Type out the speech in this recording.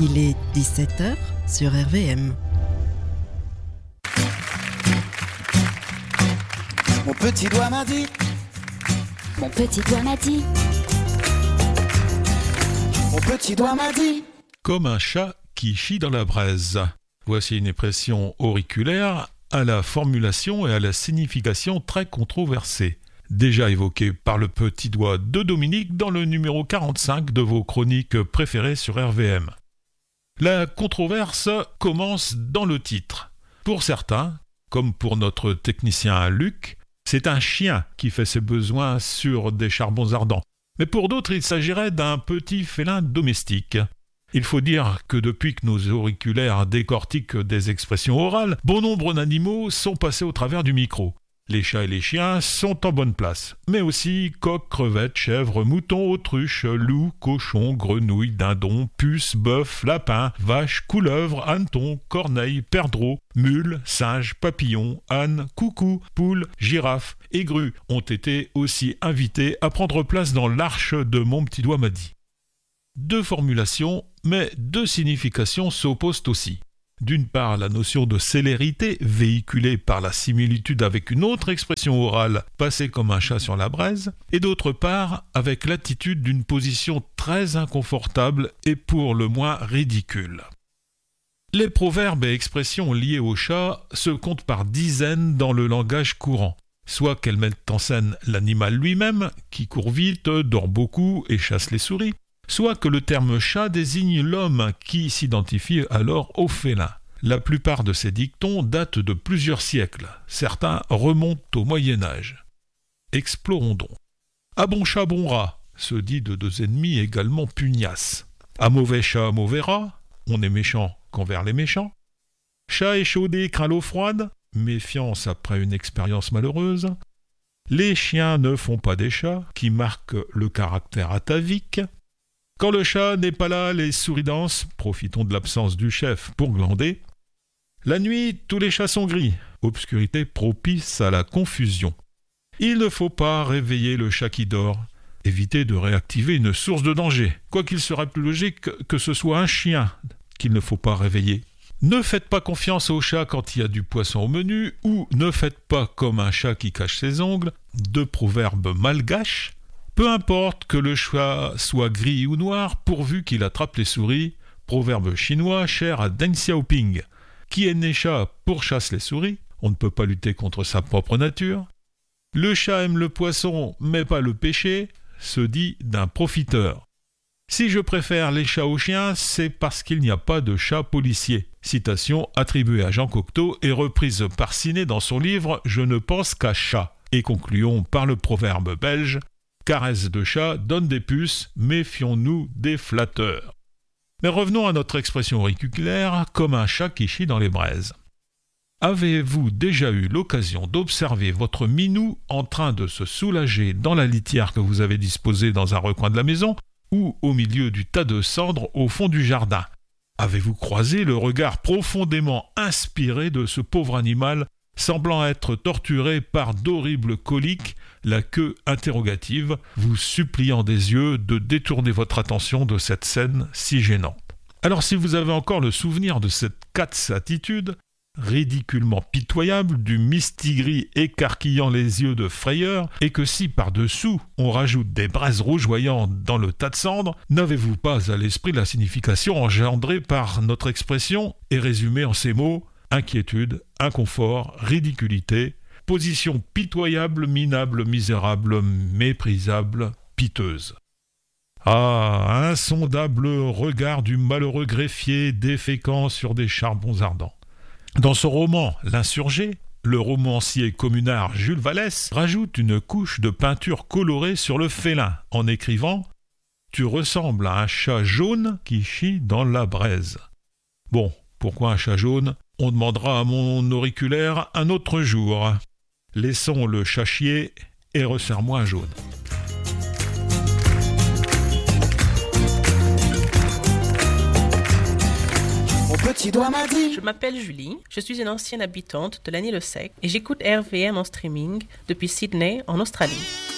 Il est 17h sur RVM. Mon petit doigt m'a dit. Mon petit doigt m'a dit. Mon petit doigt m'a dit. Comme un chat qui chie dans la braise. Voici une expression auriculaire à la formulation et à la signification très controversée. Déjà évoquée par le petit doigt de Dominique dans le numéro 45 de vos chroniques préférées sur RVM. La controverse commence dans le titre. Pour certains, comme pour notre technicien Luc, c'est un chien qui fait ses besoins sur des charbons ardents. Mais pour d'autres, il s'agirait d'un petit félin domestique. Il faut dire que depuis que nos auriculaires décortiquent des expressions orales, bon nombre d'animaux sont passés au travers du micro. Les chats et les chiens sont en bonne place, mais aussi coqs, crevettes, chèvres, moutons, autruches, loups, cochons, grenouilles, dindons, puces, bœufs, lapins, vaches, couleuvres, hannetons, corneilles, perdreaux, mules, singes, papillons, ânes, coucous, poules, girafes et grues ont été aussi invités à prendre place dans l'arche de Mon petit doigt m'a dit. Deux formulations, mais deux significations s'opposent aussi. D'une part, la notion de célérité, véhiculée par la similitude avec une autre expression orale, passée comme un chat sur la braise, et d'autre part, avec l'attitude d'une position très inconfortable et pour le moins ridicule. Les proverbes et expressions liées au chat se comptent par dizaines dans le langage courant, soit qu'elles mettent en scène l'animal lui-même, qui court vite, dort beaucoup et chasse les souris, soit que le terme chat désigne l'homme qui s'identifie alors au félin. La plupart de ces dictons datent de plusieurs siècles, certains remontent au Moyen-Âge. Explorons donc. À bon chat, bon rat, se dit de deux ennemis également pugnaces. À mauvais chat, mauvais rat, on est méchant qu'envers les méchants. Chat échaudé craint l'eau froide, méfiance après une expérience malheureuse. Les chiens ne font pas des chats, qui marquent le caractère atavique. Quand le chat n'est pas là, les souris dansent, profitons de l'absence du chef pour glander. La nuit, tous les chats sont gris, obscurité propice à la confusion. Il ne faut pas réveiller le chat qui dort, éviter de réactiver une source de danger, quoiqu'il serait plus logique que ce soit un chien qu'il ne faut pas réveiller. Ne faites pas confiance au chat quand il y a du poisson au menu, ou ne faites pas comme un chat qui cache ses ongles, deux proverbes malgaches. Peu importe que le chat soit gris ou noir, pourvu qu'il attrape les souris, proverbe chinois cher à Deng Xiaoping. Qui est né chat pourchasse les souris, on ne peut pas lutter contre sa propre nature. Le chat aime le poisson, mais pas le péché, se dit d'un profiteur. Si je préfère les chats aux chiens, c'est parce qu'il n'y a pas de chat policier. Citation attribuée à Jean Cocteau et reprise par Ciné dans son livre « Je ne pense qu'à chat ». Et concluons par le proverbe belge « Caresse de chat donne des puces, méfions-nous des flatteurs ». Mais revenons à notre expression auriculaire, comme un chat qui chie dans les braises. Avez-vous déjà eu l'occasion d'observer votre minou en train de se soulager dans la litière que vous avez disposée dans un recoin de la maison ou au milieu du tas de cendres au fond du jardin? Avez-vous croisé le regard profondément inspiré de ce pauvre animal semblant être torturé par d'horribles coliques, la queue interrogative, vous suppliant des yeux de détourner votre attention de cette scène si gênante. Alors si vous avez encore le souvenir de cette attitude, ridiculement pitoyable, du mistigris écarquillant les yeux de frayeur, et que si par-dessous on rajoute des braises rougeoyantes dans le tas de cendres, n'avez-vous pas à l'esprit la signification engendrée par notre expression et résumée en ces mots: inquiétude, inconfort, ridiculité, position pitoyable, minable, misérable, méprisable, piteuse. Ah, insondable regard du malheureux greffier déféquant sur des charbons ardents. Dans son roman « L'insurgé », le romancier communard Jules Vallès rajoute une couche de peinture colorée sur le félin en écrivant « Tu ressembles à un chat jaune qui chie dans la braise ». Bon, pourquoi un chat jaune ? On demandera à mon auriculaire un autre jour. Laissons le chat chier et resserre-moi un jaune. Mon petit doigt m'a dit. Je m'appelle Julie, je suis une ancienne habitante de l'Annie-le-Sec et j'écoute RVM en streaming depuis Sydney en Australie.